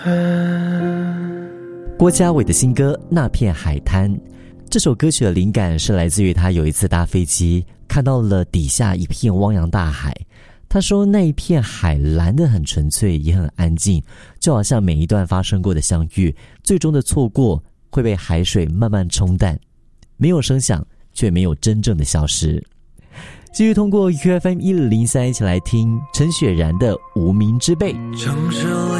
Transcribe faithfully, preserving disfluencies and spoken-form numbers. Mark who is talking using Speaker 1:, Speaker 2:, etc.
Speaker 1: 郭嘉伟的新歌《那片海滩》，这首歌曲的灵感是来自于他有一次搭飞机看到了底下一片汪洋大海，他说那一片海蓝得很纯粹也很安静，就好像每一段发生过的相遇最终的错过会被海水慢慢冲淡，没有声响却没有真正的消失。继续通过 U F M 一零零三一起来听陈雪然的《无名之辈》。
Speaker 2: 城市